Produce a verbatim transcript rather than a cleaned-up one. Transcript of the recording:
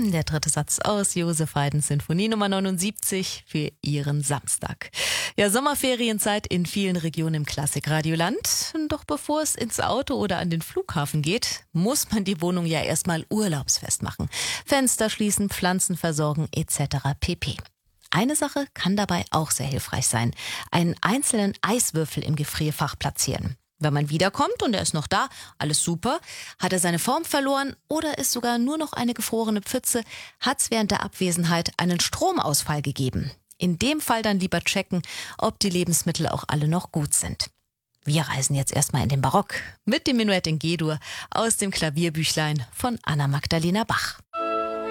Der dritte Satz aus Joseph Haydns Sinfonie Nummer neunundsiebzig für Ihren Samstag. Ja, Sommerferienzeit in vielen Regionen im Klassikradioland. Doch bevor es ins Auto oder an den Flughafen geht, muss man die Wohnung ja erstmal urlaubsfest machen. Fenster schließen, Pflanzen versorgen et cetera pp. Eine Sache kann dabei auch sehr hilfreich sein. Einen einzelnen Eiswürfel im Gefrierfach platzieren. Wenn man wiederkommt und er ist noch da, alles super. Hat er seine Form verloren oder ist sogar nur noch eine gefrorene Pfütze, hat es während der Abwesenheit einen Stromausfall gegeben. In dem Fall dann lieber checken, ob die Lebensmittel auch alle noch gut sind. Wir reisen jetzt erstmal in den Barock mit dem Menuett in G-Dur aus dem Klavierbüchlein von Anna Magdalena Bach.